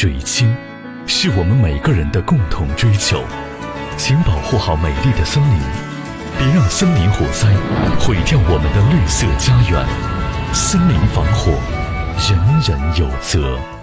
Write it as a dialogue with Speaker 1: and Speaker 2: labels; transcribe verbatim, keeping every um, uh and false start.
Speaker 1: 水清，是我们每个人的共同追求。请保护好美丽的森林，别让森林火灾毁掉我们的绿色家园。森林防火，人人有责。